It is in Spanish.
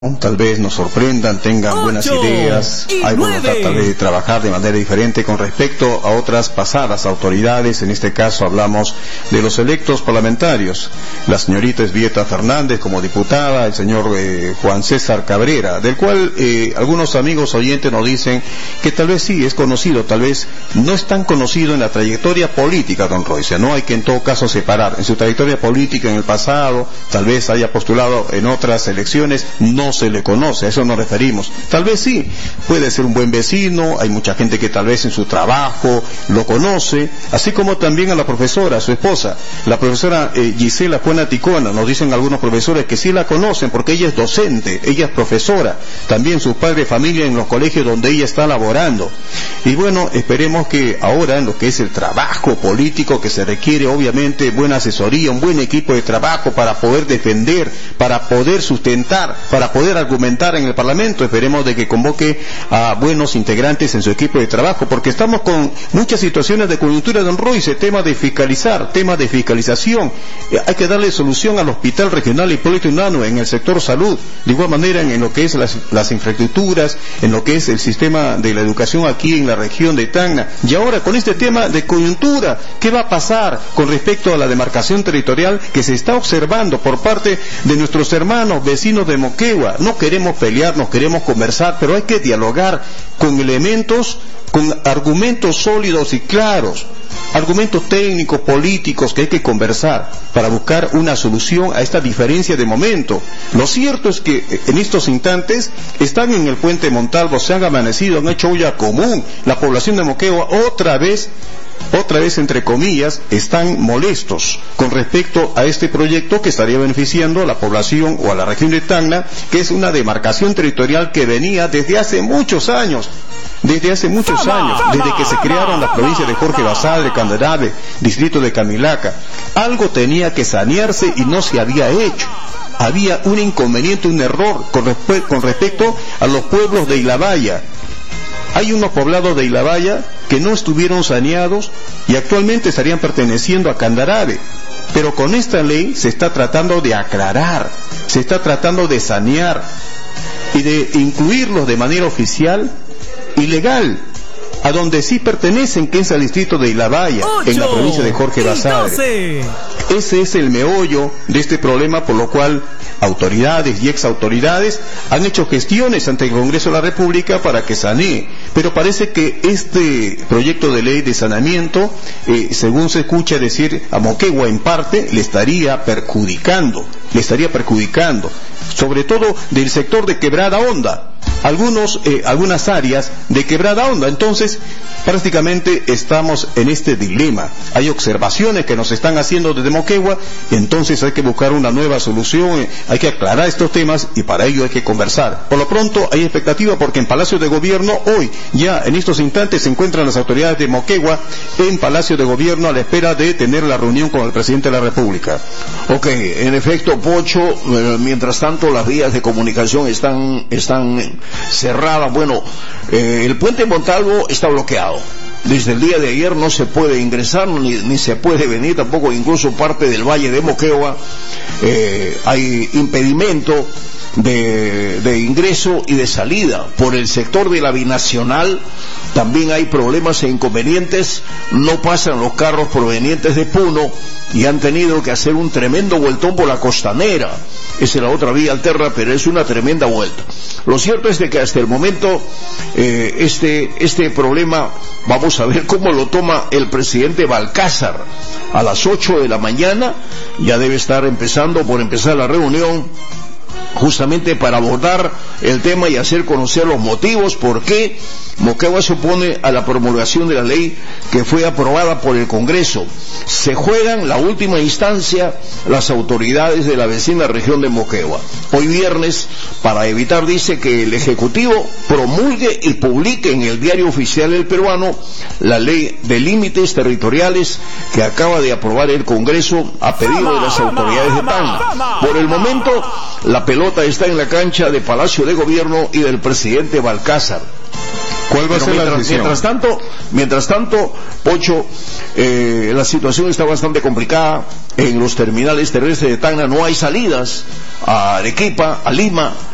Tal vez nos sorprendan, tengan buenas ideas, hay voluntad tal vez de trabajar de manera diferente con respecto a otras pasadas autoridades. En este caso hablamos de los electos parlamentarios, la señorita Esbieta Fernández como diputada, el señor Juan César Cabrera, del cual algunos amigos oyentes nos dicen que tal vez sí es conocido, tal vez no es tan conocido en la trayectoria política, don Royce. No hay que en todo caso separar, en su trayectoria política en el pasado, tal vez haya postulado en otras elecciones, no se le conoce, a eso nos referimos. Tal vez sí, puede ser un buen vecino, hay mucha gente que tal vez en su trabajo lo conoce, así como también a la profesora, a su esposa, la profesora Gisela Juana Ticona. Nos dicen algunos profesores que sí la conocen porque ella es docente, ella es profesora, también sus padres de familia en los colegios donde ella está laborando. Y bueno, esperemos que ahora en lo que es el trabajo político, que se requiere obviamente buena asesoría, un buen equipo de trabajo para poder defender, para poder sustentar, para poder argumentar en el Parlamento. Esperemos de que convoque a buenos integrantes en su equipo de trabajo, porque estamos con muchas situaciones de coyuntura, don Royce, tema de fiscalizar, tema de fiscalización. Hay que darle solución al Hospital Regional Hipólito Unanue en el sector salud, de igual manera en lo que es las infraestructuras, en lo que es el sistema de la educación aquí en la región de Tacna. Y ahora con este tema de coyuntura, ¿qué va a pasar con respecto a la demarcación territorial que se está observando por parte de nuestros hermanos vecinos de Moquegua? No queremos pelearnos, queremos conversar, pero hay que dialogar con elementos, con argumentos sólidos y claros, argumentos técnicos, políticos, que hay que conversar para buscar una solución a esta diferencia de momento. Lo cierto es que en estos instantes están en el puente Montalvo, se han amanecido, han hecho olla común. La población de Moquegua otra vez entre comillas, están molestos con respecto a este proyecto que estaría beneficiando a la población o a la región de Tacna, que es una demarcación territorial que venía desde hace muchos años. Desde que se crearon las provincias de Jorge Basadre, Candarave, distrito de Camilaca, algo tenía que sanearse y no se había hecho. Había un inconveniente, un error con respecto a los pueblos de Ilabaya. Hay unos poblados de Ilabaya que no estuvieron saneados y actualmente estarían perteneciendo a Candarave. Pero con esta ley se está tratando de aclarar, se está tratando de sanear y de incluirlos de manera oficial y legal a donde sí pertenecen, que es al distrito de Ilabaya, en la provincia de Jorge Basadre. Ese es el meollo de este problema, por lo cual autoridades y exautoridades han hecho gestiones ante el Congreso de la República para que sanee, pero parece que este proyecto de ley de saneamiento, según se escucha decir, a Moquegua en parte le estaría perjudicando, sobre todo del sector de Quebrada Honda, algunas áreas de Quebrada Honda. Entonces prácticamente estamos en este dilema. Hay observaciones que nos están haciendo desde Moquegua, entonces hay que buscar una nueva solución, hay que aclarar estos temas y para ello hay que conversar. Por lo pronto hay expectativa porque en Palacio de Gobierno hoy, ya en estos instantes, se encuentran las autoridades de Moquegua en Palacio de Gobierno a la espera de tener la reunión con el presidente de la República. Ok, en efecto, Pocho, mientras tanto las vías de comunicación están cerradas. Bueno, el puente Montalvo está bloqueado. Desde el día de ayer no se puede ingresar ni se puede venir tampoco, incluso parte del Valle de Moquegua. Hay impedimento de ingreso y de salida. Por el sector de la binacional también hay problemas e inconvenientes, no pasan los carros provenientes de Puno y han tenido que hacer un tremendo vueltón por la costanera. Esa es la otra vía alterna, pero es una tremenda vuelta. Lo cierto es de que hasta el momento este problema, vamos a ver cómo lo toma el presidente Balcázar. A las 8 de la mañana ya debe estar empezar la reunión, justamente para abordar el tema y hacer conocer los motivos por qué Moquegua se opone a la promulgación de la ley que fue aprobada por el Congreso. Se juegan la última instancia las autoridades de la vecina región de Moquegua. Hoy viernes, para evitar, dice, que el Ejecutivo promulgue y publique en el Diario Oficial del Peruano la ley de límites territoriales que acaba de aprobar el Congreso a pedido de las autoridades de Tacna. Por el momento, la pelota está en la cancha de Palacio de Gobierno y del presidente Balcázar. ¿Cuál va a ser la decisión? Mientras tanto, Pocho, la situación está bastante complicada. En los terminales terrestres de Tacna no hay salidas a Arequipa, a Lima,